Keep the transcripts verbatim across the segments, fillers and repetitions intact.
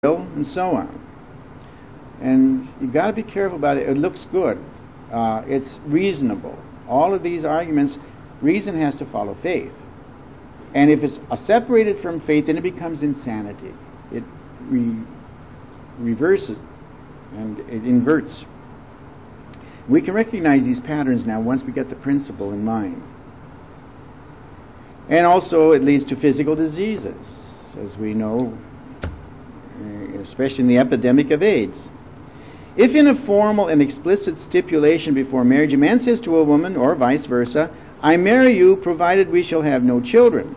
and so on. And you've got to be careful about it. It looks good. Uh, it's reasonable. All of these arguments, reason has to follow faith. And if it's uh, separated from faith, then it becomes insanity. It re- reverses and it inverts. We can recognize these patterns now once we get the principle in mind. And also it leads to physical diseases, as we know, especially in the epidemic of AIDS. If in a formal and explicit stipulation before marriage, a man says to a woman, or vice versa, I marry you provided we shall have no children,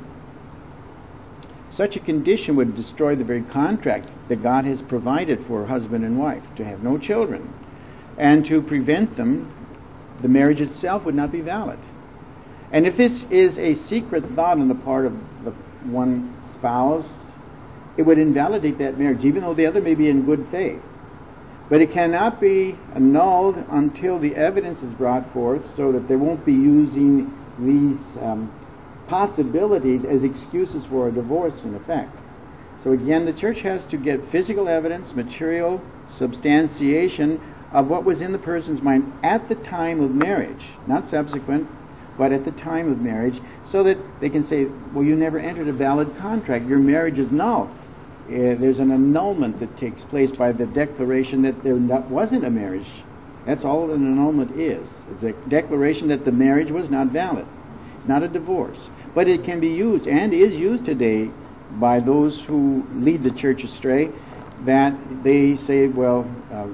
such a condition would destroy the very contract that God has provided for husband and wife, to have no children. And to prevent them, the marriage itself would not be valid. And if this is a secret thought on the part of the one spouse, it would invalidate that marriage, even though the other may be in good faith. But it cannot be annulled until the evidence is brought forth, so that they won't be using these um, possibilities as excuses for a divorce, in effect. So again, the church has to get physical evidence, material substantiation of what was in the person's mind at the time of marriage, not subsequent, but at the time of marriage, so that they can say, well, you never entered a valid contract. Your marriage is null. Uh, there's an annulment that takes place by the declaration that there not, wasn't a marriage. That's all an annulment is. It's a declaration that the marriage was not valid. It's not a divorce. But it can be used, and is used today, by those who lead the church astray, that they say, well, uh,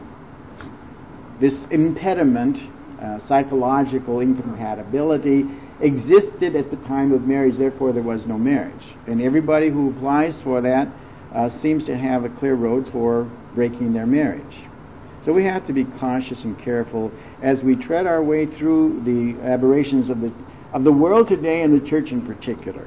this impediment, uh, psychological incompatibility, existed at the time of marriage, therefore there was no marriage. And everybody who applies for that uh, seems to have a clear road for breaking their marriage. So we have to be cautious and careful as we tread our way through the aberrations of the of the world today, and the church in particular.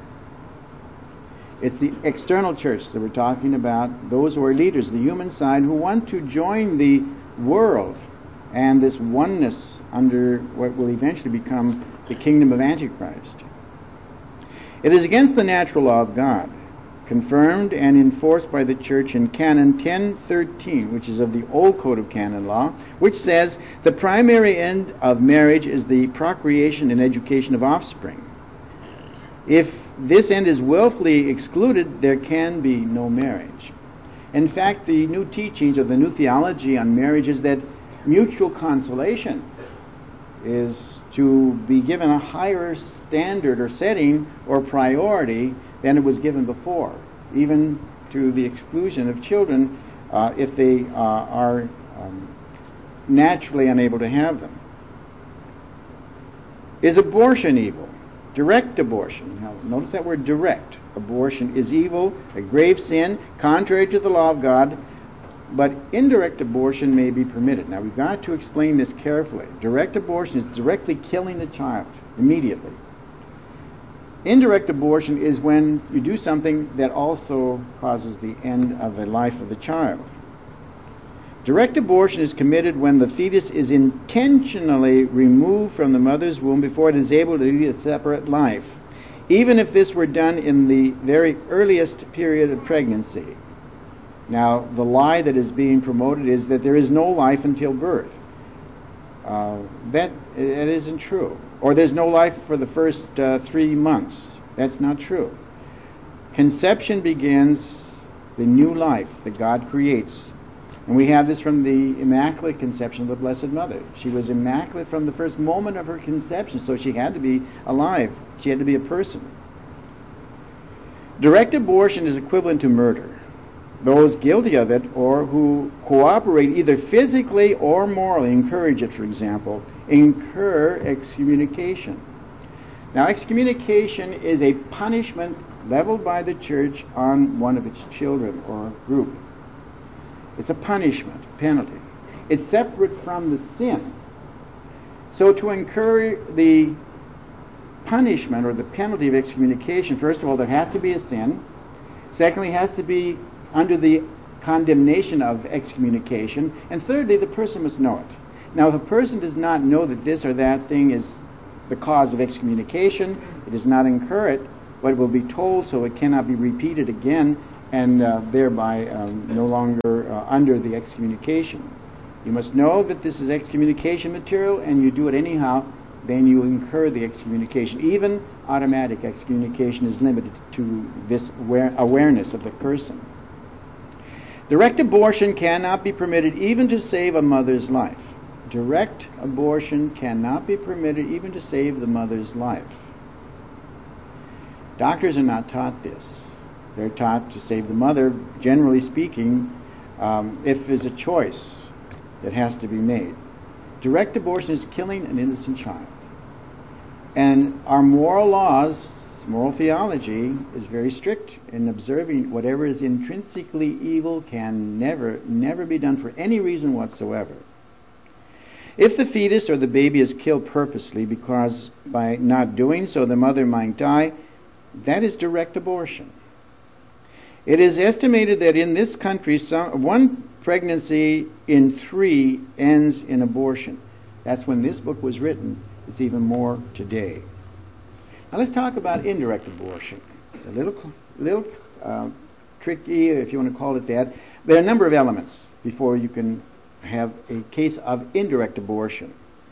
It's the external church that we're talking about, those who are leaders, the human side, who want to join the world and this oneness under what will eventually become the kingdom of Antichrist. It is against the natural law of God, confirmed and enforced by the church in Canon ten thirteen, which is of the old code of canon law, which says the primary end of marriage is the procreation and education of offspring. If this end is willfully excluded, there can be no marriage. In fact, the new teachings or the new theology on marriage is that mutual consolation is to be given a higher standard or setting or priority than it was given before, even to the exclusion of children uh, if they uh, are um, naturally unable to have them. Is abortion evil? Direct abortion. Now, notice that word direct. Abortion is evil, a grave sin, contrary to the law of God, but indirect abortion may be permitted. Now, we've got to explain this carefully. Direct abortion is directly killing the child immediately. Indirect abortion is when you do something that also causes the end of the life of the child. Direct abortion is committed when the fetus is intentionally removed from the mother's womb before it is able to lead a separate life, even if this were done in the very earliest period of pregnancy. Now, the lie that is being promoted is that there is no life until birth. Uh, that it isn't true. Or there's no life for the first uh, three months. That's not true. Conception begins the new life that God creates. And we have this from the Immaculate Conception of the Blessed Mother. She was immaculate from the first moment of her conception, so she had to be alive. She had to be a person. Direct abortion is equivalent to murder. Those guilty of it or who cooperate either physically or morally, encourage it, for example, incur excommunication. Now, excommunication is a punishment leveled by the church on one of its children or group. It's a punishment, penalty. It's separate from the sin. So to incur the punishment or the penalty of excommunication, first of all, there has to be a sin. Secondly, it has to be under the condemnation of excommunication. And thirdly, the person must know it. Now, if a person does not know that this or that thing is the cause of excommunication, it does not incur it, but it will be told so it cannot be repeated again, and uh, thereby um, no longer uh, under the excommunication. You must know that this is excommunication material, and you do it anyhow, then you incur the excommunication. Even automatic excommunication is limited to this aware- awareness of the person. Direct abortion cannot be permitted even to save a mother's life. Direct abortion cannot be permitted even to save the mother's life. Doctors are not taught this. They're taught to save the mother, generally speaking, um, if there's a choice that has to be made. Direct abortion is killing an innocent child. And our moral laws, moral theology, is very strict in observing whatever is intrinsically evil can never, never be done for any reason whatsoever. If the fetus or the baby is killed purposely because by not doing so the mother might die, that is direct abortion. It is estimated that in this country, some, one pregnancy in three ends in abortion. That's when this book was written. It's even more today. Now let's talk about indirect abortion. It's a little, little uh, tricky, if you want to call it that. There are a number of elements before you can have a case of indirect abortion.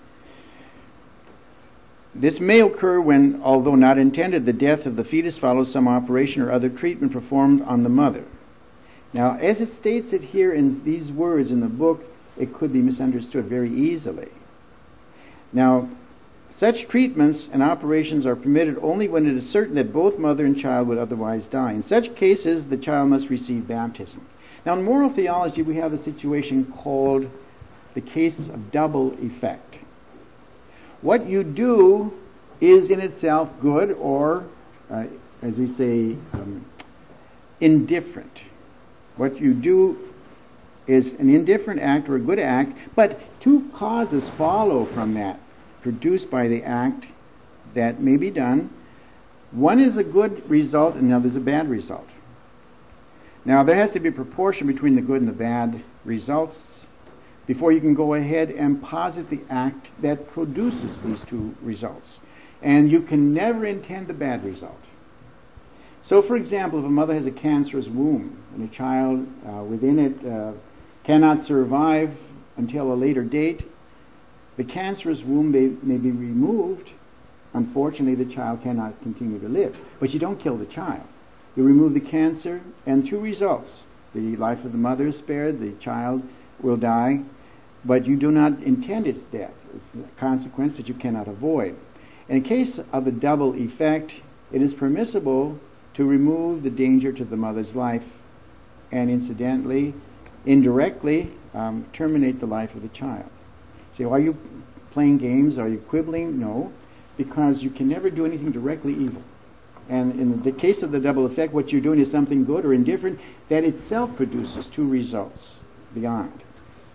This may occur when, although not intended, the death of the fetus follows some operation or other treatment performed on the mother. Now, as it states it here in these words in the book, it could be misunderstood very easily. Now, such treatments and operations are permitted only when it is certain that both mother and child would otherwise die. In such cases, the child must receive baptism. Now, in moral theology, we have a situation called the case of double effect. What you do is in itself good or, uh, as we say, um, indifferent. What you do is an indifferent act or a good act, but two causes follow from that, produced by the act that may be done. One is a good result and the other is a bad result. Now, there has to be a proportion between the good and the bad results before you can go ahead and posit the act that produces these two results. And you can never intend the bad result. So, for example, if a mother has a cancerous womb and a child uh, within it uh, cannot survive until a later date, the cancerous womb may, may be removed. Unfortunately, the child cannot continue to live. But you don't kill the child. You remove the cancer, and two results. The life of the mother is spared, the child will die, but you do not intend its death. It's a consequence that you cannot avoid. In case of a double effect, it is permissible to remove the danger to the mother's life and incidentally, indirectly, um, terminate the life of the child. So are you playing games? Are you quibbling? No, because you can never do anything directly evil. And in the case of the double effect, what you're doing is something good or indifferent that itself produces two results beyond.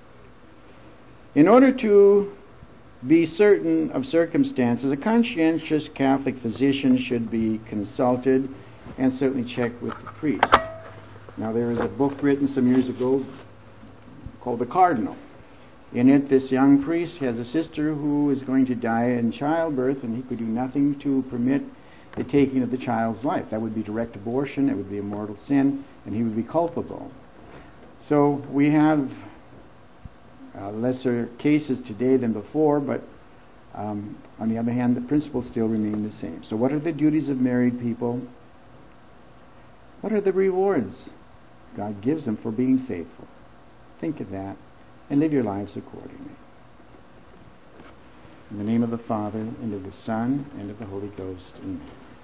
In order to be certain of circumstances, a conscientious Catholic physician should be consulted and certainly checked with the priest. Now, there is a book written some years ago called The Cardinal. In it, this young priest has a sister who is going to die in childbirth, and he could do nothing to permit the taking of the child's life. That would be direct abortion, it would be a mortal sin, and he would be culpable. So we have uh, lesser cases today than before, but um, on the other hand, the principles still remain the same. So what are the duties of married people? What are the rewards God gives them for being faithful? Think of that and live your lives accordingly. In the name of the Father, and of the Son, and of the Holy Ghost. Amen.